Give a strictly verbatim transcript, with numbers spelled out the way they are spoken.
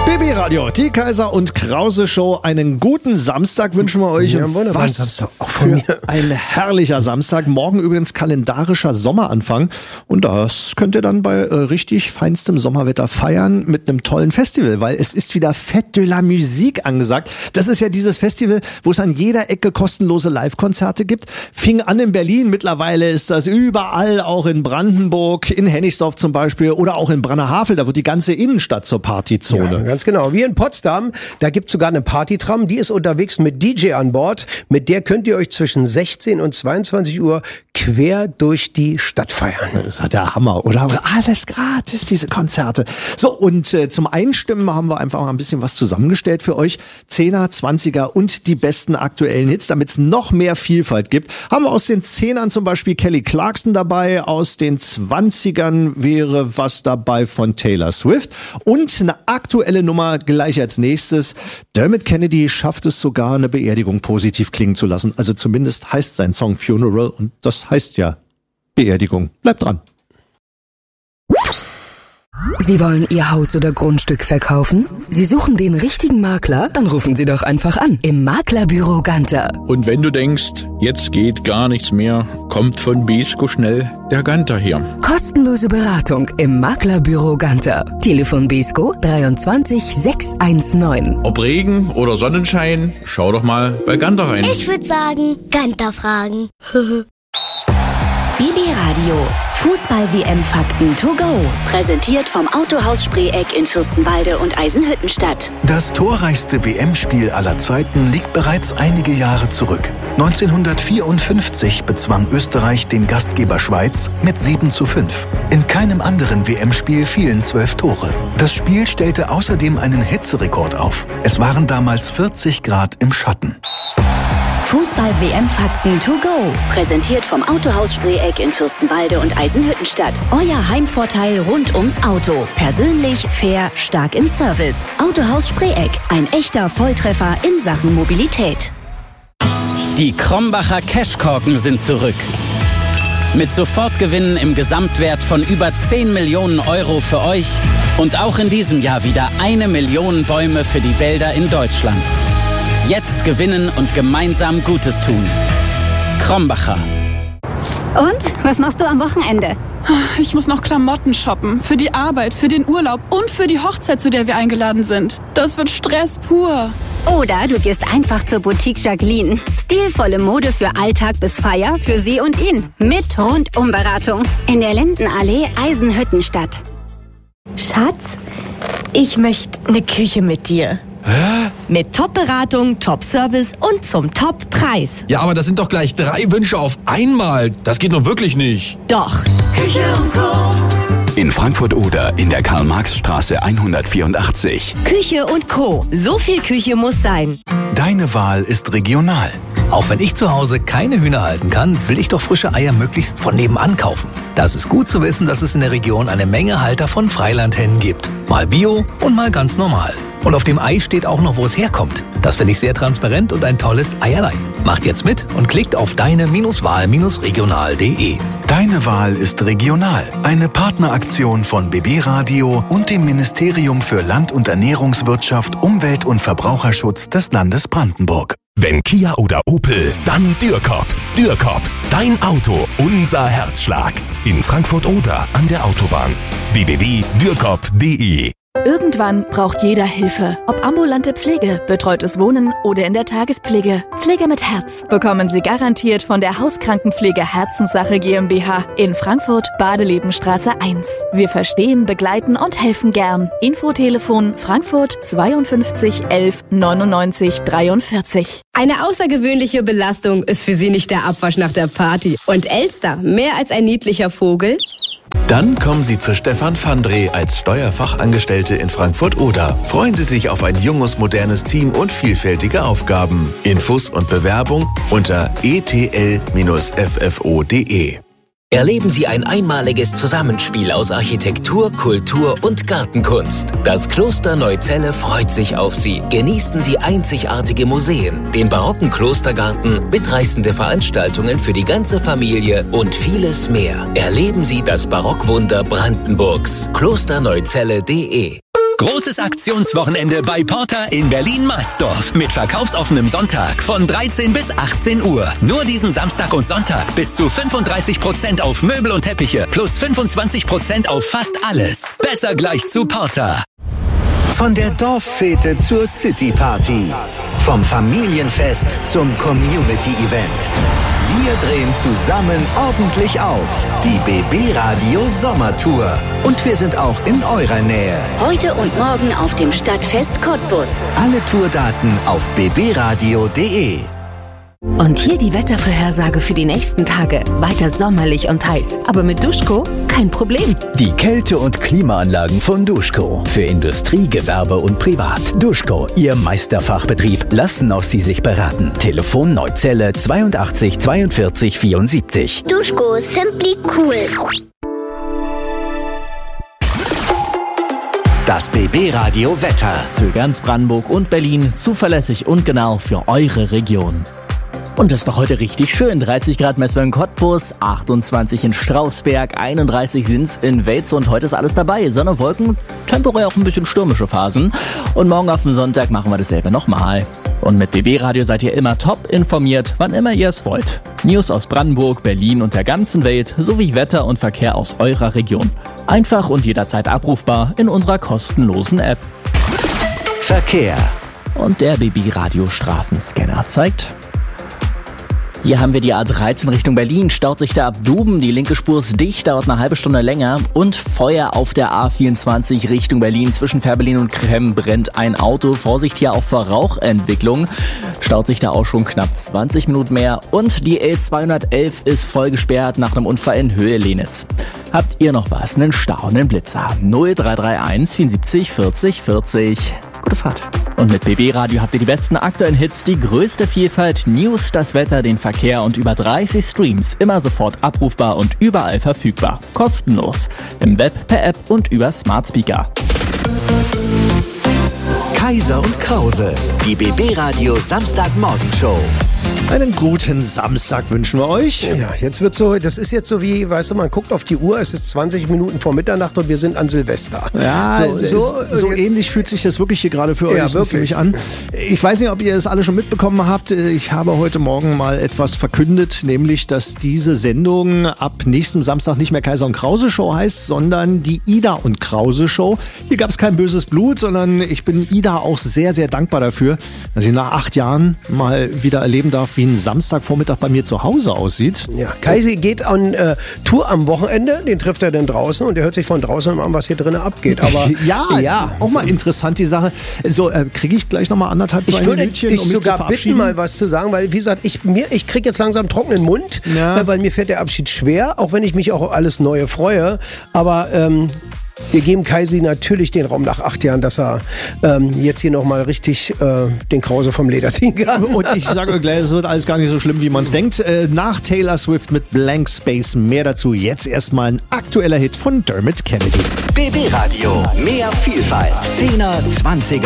B B-Radio, die Kaiser und Krause Show. Einen guten Samstag wünschen wir euch. Ja, und wunderbaren was Samstag auch von mir. Ein herrlicher Samstag. Morgen übrigens kalendarischer Sommeranfang. Und das könnt ihr dann bei äh, richtig feinstem Sommerwetter feiern mit einem tollen Festival, weil es ist wieder Fête de la Musique angesagt. Das ist ja dieses Festival, wo es an jeder Ecke kostenlose Live-Konzerte gibt. Fing an in Berlin, mittlerweile ist das überall, auch in Brandenburg, in Hennigsdorf zum Beispiel oder auch in Brannerhavel. Da wird die ganze Innenstadt zur Partyzone. Ja, ganz genau. Wie in Potsdam, da gibt's sogar eine Partytram, die ist unterwegs mit D J an Bord. Mit der könnt ihr euch zwischen sechzehn und zweiundzwanzig Uhr quer durch die Stadt feiern. Das ist der Hammer, oder? Alles gratis, diese Konzerte. So, und äh, zum Einstimmen haben wir einfach mal ein bisschen was zusammengestellt für euch. Zehner, Zwanziger und die besten aktuellen Hits, damit es noch mehr Vielfalt gibt. Haben wir aus den Zehnern zum Beispiel Kelly Clarkson dabei, aus den Zwanzigern wäre was dabei von Taylor Swift und eine aktuelle Nummer gleich als nächstes. Dermot Kennedy schafft es sogar, eine Beerdigung positiv klingen zu lassen. Also zumindest heißt sein Song Funeral und das heißt ja Beerdigung. Bleibt dran. Sie wollen Ihr Haus oder Grundstück verkaufen? Sie suchen den richtigen Makler? Dann rufen Sie doch einfach an im Maklerbüro Ganter. Und wenn du denkst, jetzt geht gar nichts mehr, kommt von Besko schnell der Ganter her. Kostenlose Beratung im Maklerbüro Ganter. Telefon Besko dreiundzwanzig sechshundertneunzehn. Ob Regen oder Sonnenschein, schau doch mal bei Ganter rein. Ich würde sagen, Ganter fragen. B B-Radio. Fußball-W M-Fakten to go. Präsentiert vom Autohaus Spreeck in Fürstenwalde und Eisenhüttenstadt. Das torreichste W M-Spiel aller Zeiten liegt bereits einige Jahre zurück. neunzehnhundertvierundfünfzig bezwang Österreich den Gastgeber Schweiz mit sieben zu fünf. In keinem anderen W M-Spiel fielen zwölf Tore. Das Spiel stellte außerdem einen Hitzerekord auf. Es waren damals vierzig Grad im Schatten. Fußball-W M-Fakten to go. Präsentiert vom Autohaus Spreeck in Fürstenwalde und Eisenhüttenstadt. Euer Heimvorteil rund ums Auto. Persönlich, fair, stark im Service. Autohaus Spreeck. Ein echter Volltreffer in Sachen Mobilität. Die Krombacher Cashkorken sind zurück. Mit Sofortgewinnen im Gesamtwert von über zehn Millionen Euro für euch und auch in diesem Jahr wieder eine Million Bäume für die Wälder in Deutschland. Jetzt gewinnen und gemeinsam Gutes tun. Krombacher. Und? Was machst du am Wochenende? Ich muss noch Klamotten shoppen. Für die Arbeit, für den Urlaub und für die Hochzeit, zu der wir eingeladen sind. Das wird Stress pur. Oder du gehst einfach zur Boutique Jacqueline. Stilvolle Mode für Alltag bis Feier, für sie und ihn. Mit Rundumberatung. In der Lindenallee, Eisenhüttenstadt. Schatz, ich möchte eine Küche mit dir. Hä? Mit Top-Beratung, Top-Service und zum Top-Preis. Ja, aber das sind doch gleich drei Wünsche auf einmal. Das geht doch wirklich nicht. Doch. Küche und Co. In Frankfurt-Oder in der Karl-Marx-Straße hundertvierundachtzig. Küche und Co. So viel Küche muss sein. Deine Wahl ist regional. Auch wenn ich zu Hause keine Hühner halten kann, will ich doch frische Eier möglichst von nebenan kaufen. Das ist gut zu wissen, dass es in der Region eine Menge Halter von Freilandhennen gibt. Mal Bio und mal ganz normal. Und auf dem Ei steht auch noch, wo es herkommt. Das finde ich sehr transparent und ein tolles Eierlein. Macht jetzt mit und klickt auf deine-wahl regional punkt de. Deine Wahl ist regional. Eine Partneraktion von B B-Radio und dem Ministerium für Land- und Ernährungswirtschaft, Umwelt- und Verbraucherschutz des Landes Brandenburg. Wenn Kia oder Opel, dann Dürkop. Dürkop, dein Auto, unser Herzschlag. In Frankfurt-Oder an der Autobahn. w w w punkt dürkop punkt de. Irgendwann braucht jeder Hilfe. Ob ambulante Pflege, betreutes Wohnen oder in der Tagespflege. Pflege mit Herz bekommen Sie garantiert von der Hauskrankenpflege Herzenssache GmbH in Frankfurt, Badelebenstraße eins. Wir verstehen, begleiten und helfen gern. Infotelefon Frankfurt zweiundfünfzig elf neunundneunzig dreiundvierzig. Eine außergewöhnliche Belastung ist für Sie nicht der Abwasch nach der Party. Und Elster, mehr als ein niedlicher Vogel? Dann kommen Sie zu Stefan Fandre als Steuerfachangestellte in Frankfurt-Oder. Freuen Sie sich auf ein junges, modernes Team und vielfältige Aufgaben. Infos und Bewerbung unter e t l f f o punkt de. Erleben Sie ein einmaliges Zusammenspiel aus Architektur, Kultur und Gartenkunst. Das Kloster Neuzelle freut sich auf Sie. Genießen Sie einzigartige Museen, den barocken Klostergarten, mitreißende Veranstaltungen für die ganze Familie und vieles mehr. Erleben Sie das Barockwunder Brandenburgs. klosterneuzelle punkt de. Großes Aktionswochenende bei Porter in Berlin-Marsdorf mit verkaufsoffenem Sonntag von dreizehn bis achtzehn Uhr. Nur diesen Samstag und Sonntag bis zu fünfunddreißig Prozent auf Möbel und Teppiche plus fünfundzwanzig Prozent auf fast alles. Besser gleich zu Porter. Von der Dorffete zur Cityparty. Vom Familienfest zum Community-Event. Wir drehen zusammen ordentlich auf. Die B B Radio Sommertour. Und wir sind auch in eurer Nähe. Heute und morgen auf dem Stadtfest Cottbus. Alle Tourdaten auf b b radio punkt d e. Und hier die Wettervorhersage für die nächsten Tage. Weiter sommerlich und heiß. Aber mit Duschko kein Problem. Die Kälte- und Klimaanlagen von Duschko. Für Industrie, Gewerbe und Privat. Duschko, Ihr Meisterfachbetrieb. Lassen auch Sie sich beraten. Telefon Neuzelle zweiundachtzig zweiundvierzig vierundsiebzig. Duschko, simply cool. Das B B Radio Wetter. Für ganz Brandenburg und Berlin zuverlässig und genau für eure Region. Und das ist doch heute richtig schön. dreißig Grad Messung in Cottbus, achtundzwanzig in Strausberg, einunddreißig sind's in Welze und heute ist alles dabei. Sonne, Wolken, temporär auch ein bisschen stürmische Phasen. Und morgen auf dem Sonntag machen wir dasselbe nochmal. Und mit B B Radio seid ihr immer top informiert, wann immer ihr es wollt. News aus Brandenburg, Berlin und der ganzen Welt sowie Wetter und Verkehr aus eurer Region. Einfach und jederzeit abrufbar in unserer kostenlosen App. Verkehr. Und der B B Radio Straßenscanner zeigt... Hier haben wir die A dreizehn Richtung Berlin, staut sich da ab Duben, die linke Spur ist dicht, dauert eine halbe Stunde länger und Feuer auf der A vierundzwanzig Richtung Berlin, zwischen Fährberlin und Kremm brennt ein Auto, Vorsicht hier auch vor Rauchentwicklung, staut sich da auch schon knapp zwanzig Minuten mehr und die L zweihundertelf ist voll gesperrt nach einem Unfall in Höhe Lenitz. Habt ihr noch was, einen Stau, einen Blitzer? null drei drei eins vierundsiebzig vierzig vierzig. Gute Fahrt. Und mit B B Radio habt ihr die besten aktuellen Hits, die größte Vielfalt, News, das Wetter, den Verkehr und über dreißig Streams. Immer sofort abrufbar und überall verfügbar. Kostenlos. Im Web, per App und über Smart Speaker. Kaiser und Krause. Die B B Radio Samstagmorgenshow. Einen guten Samstag wünschen wir euch. Ja, jetzt wird so, das ist jetzt so wie, weißt du, man guckt auf die Uhr, es ist zwanzig Minuten vor Mitternacht und wir sind an Silvester. Ja, so, so, so ähnlich fühlt sich das wirklich hier gerade für ja, euch wirklich. für mich an. Ich weiß nicht, ob ihr es alle schon mitbekommen habt. Ich habe heute Morgen mal etwas verkündet, nämlich, dass diese Sendung ab nächstem Samstag nicht mehr Kaiser und Krause Show heißt, sondern die Ida und Krause Show. Hier gab es kein böses Blut, sondern ich bin Ida auch sehr, sehr dankbar dafür, dass ich nach acht Jahren mal wieder erleben darf, wie ein Samstagvormittag bei mir zu Hause aussieht. Ja, Kaisi geht an äh, Tour am Wochenende, den trifft er dann draußen und der hört sich von draußen an, was hier drinnen abgeht. Aber ja, ja, auch mal interessant die Sache. So, äh, kriege ich gleich nochmal anderthalb, zwei ich würde Minütchen, dich um mich sogar zu bitten, mal was zu sagen, weil wie gesagt, ich, mir, ich kriege jetzt langsam trockenen Mund, ja. weil mir fällt der Abschied schwer, auch wenn ich mich auch auf alles Neue freue. Aber ähm, wir geben Kaisi natürlich den Raum nach acht Jahren, dass er ähm, jetzt hier nochmal richtig äh, den Krause vom Leder ziehen kann. Und ich sage euch gleich, es wird alles gar nicht so schlimm, wie man es denkt. Äh, nach Taylor Swift mit Blank Space mehr dazu. Jetzt erstmal ein aktueller Hit von Dermot Kennedy. B B Radio, mehr Vielfalt. zehner, zwanziger